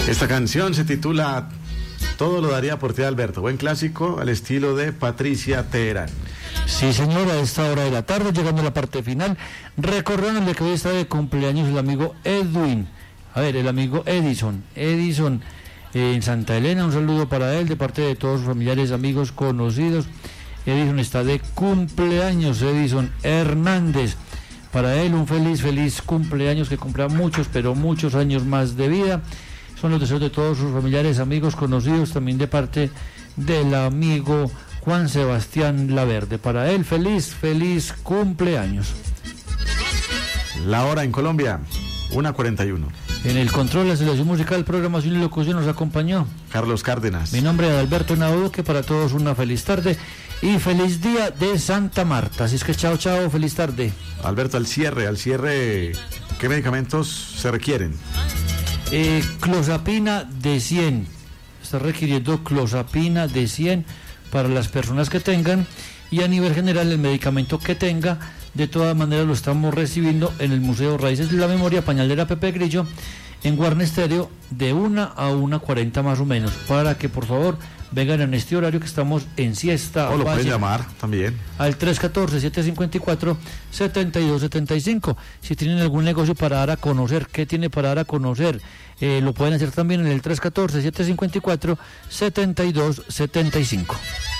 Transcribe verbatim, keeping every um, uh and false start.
Esta canción se titula Todo lo daría por ti, Alberto. Buen clásico al estilo de Patricia Teherán. Sí, señora, a esta hora de la tarde, llegando a la parte final, recordándole que hoy está de cumpleaños el amigo Edwin, a ver, el amigo Edison, Edison eh, en Santa Elena, un saludo para él de parte de todos sus familiares, amigos, conocidos. Edison está de cumpleaños, Edison Hernández. Para él un feliz, feliz cumpleaños, que cumpla muchos, pero muchos años más de vida. Son los deseos de todos sus familiares, amigos, conocidos, también de parte del amigo Juan Sebastián Laverde. Para él, feliz, feliz cumpleaños. La hora en Colombia, una cuarenta y uno. En el control, la selección musical, programación y locución nos acompañó Carlos Cárdenas. Mi nombre es Alberto Naudo, que para todos una feliz tarde y feliz día de Santa Marta. Así es que chao, chao, feliz tarde. Alberto, al cierre, al cierre, ¿qué medicamentos se requieren? Eh, clozapina de cien. Está requiriendo clozapina de cien para las personas que tengan, y a nivel general el medicamento que tenga, de todas maneras lo estamos recibiendo en el Museo Raíces de la Memoria, Pañalera Pepe Grillo, en Guarne Estéreo, de una a una cuarenta más o menos, para que por favor vengan en este horario que estamos en siesta. O lo pueden llamar también al tres uno cuatro, siete cinco cuatro, siete dos siete cinco. Si tienen algún negocio para dar a conocer, ¿qué tiene para dar a conocer? Eh, lo pueden hacer también en el tres uno cuatro, siete cinco cuatro, siete dos siete cinco.